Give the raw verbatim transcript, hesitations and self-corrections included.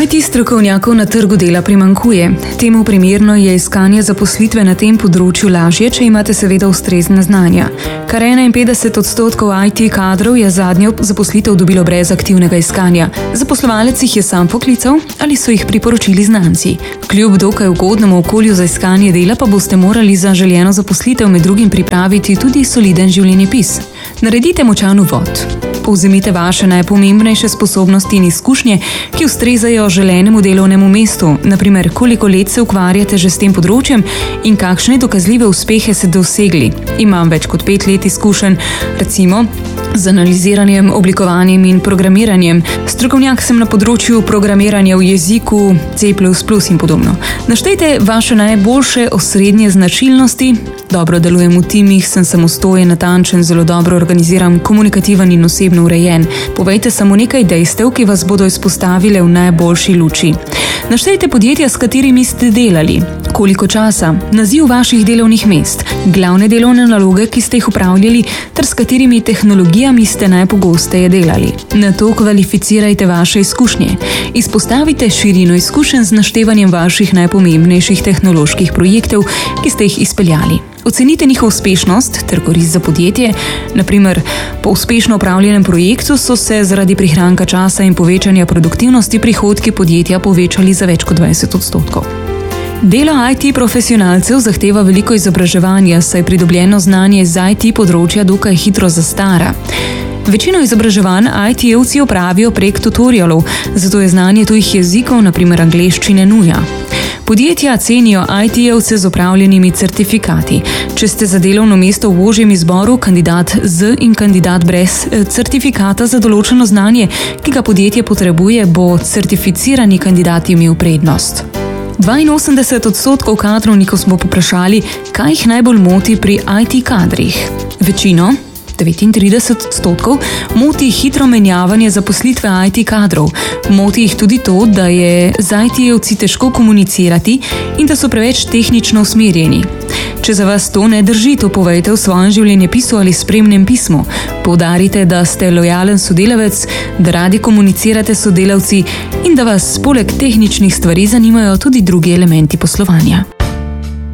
I T strokovnjakov na trgu dela primanjkuje. Temu primerno je iskanje zaposlitve na tem področju lažje, če imate seveda ustrezna znanja. Kar enainpetdeset odstotkov I T kadrov je zadnjo zaposlitev dobilo brez aktivnega iskanja. Zaposlovalec jih je sam poklical ali so jih priporočili znanci. Kljub dokaj ugodnemu okolju za iskanje dela pa boste morali za željeno zaposlitev med drugim pripraviti tudi soliden življenjepis. Naredite močan uvod. Povzemite vaše najpomembnejše sposobnosti in izkušnje, ki ustrezajo želenemu delovnemu mestu, na primer koliko let se ukvarjate že s tem področjem in kakšne dokazljive uspehe ste dosegli. Imam več kot pet let izkušenj, recimo z analiziranjem, oblikovanjem in programiranjem. Strokovnjak sem na področju programiranja v jeziku C plus plus in podobno. Naštejte vaše najboljše osrednje značilnosti. Dobro delujem v timih, sem samostojen, natančen, zelo dobro organiziran, komunikativen in osebno urejen. Povejte samo nekaj dejstev, ki vas bodo izpostavile v najboljši luči. Naštejte podjetja, s katerimi ste delali. Koliko časa, naziv vaših delovnih mest, glavne delovne naloge, ki ste jih upravljali, ter s katerimi tehnologijami ste najpogosteje delali. Nato kvalificirajte vaše izkušnje. Izpostavite širino izkušenj z naštevanjem vaših najpomembnejših tehnoloških projektov, ki ste jih izpeljali. Ocenite njihovo uspešnost ter korist za podjetje. Na primer, po uspešno opravljenem projektu so se zaradi prihranka časa in povečanja produktivnosti prihodki podjetja povečali za več kot dvajset odstotkov. Delo I T profesionalcev zahteva veliko izobraževanja, saj pridobljeno znanje iz I T področja dokaj hitro zastara. Večino izobraževanj I T-evci opravijo prek tutorialov, zato je znanje tujih jezikov, na primer angleščine, nuja. Podjetja cenijo I T-evce z opravljenimi certifikati. Če ste za delovno mesto v ožjem izboru kandidat z in kandidat brez certifikata za določeno znanje, ki ga podjetje potrebuje, bo certificirani kandidat imel prednost. dvainosemdeset odstotkov kadrovnikov smo poprašali, kaj jih najbolj moti pri I T kadrih. Večino, devetintrideset odstotkov, moti hitro menjavanje zaposlitve I T kadrov. Moti jih tudi to, da je z I T-evci težko komunicirati in da so preveč tehnično usmerjeni. Če za vas to ne drži, to povejte v svojem življenjepisu ali spremnem pismu. Poudarite, da ste lojalen sodelavec, da radi komunicirate s sodelavci in da vas poleg tehničnih stvari zanimajo tudi drugi elementi poslovanja.